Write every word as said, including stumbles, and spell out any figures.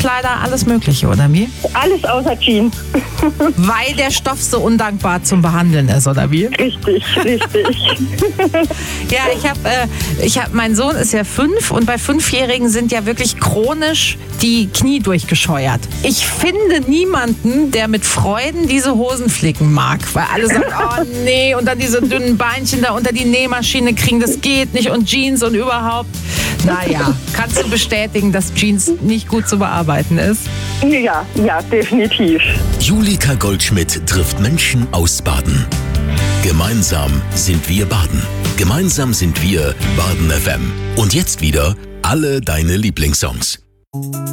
Kleider, alles Mögliche, oder wie? Alles außer Jeans. Weil der Stoff so undankbar zum Behandeln ist, oder wie? Richtig, richtig. Ja, ich habe, äh, ich hab, mein Sohn ist ja fünf und bei Fünfjährigen sind ja wirklich chronisch die Knie durchgescheuert. Ich finde niemanden, der mit Freuden diese Hosen flicken mag, weil alle sagen, oh nee, und dann diese dünnen Beinchen da unter die Nähmaschine kriegen, das geht nicht und Jeans und überhaupt. Naja, kannst du bestätigen, dass Jeans nicht gut zu bearbeiten ist? Ja, ja, definitiv. Julika Goldschmidt trifft Menschen aus Baden. Gemeinsam sind wir Baden. Gemeinsam sind wir Baden F M. Und jetzt wieder alle deine Lieblingssongs.